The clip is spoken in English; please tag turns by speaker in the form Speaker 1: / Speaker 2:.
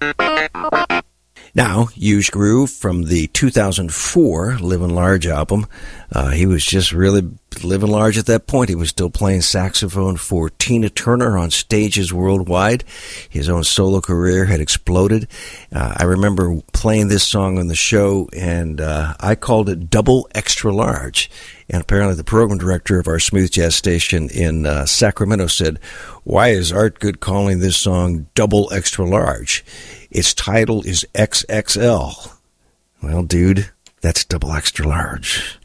Speaker 1: Now, Huge Groove from the 2004 Living Large album. He was just really living large at that point. He was still playing saxophone for Tina Turner on stages worldwide. His own solo career had exploded. I remember playing this song on the show, and I called it Double Extra Large. And apparently the program director of our smooth jazz station in Sacramento said, "Why is Art Good calling this song Double Extra Large? Its title is XXL. Well, dude, that's double extra large."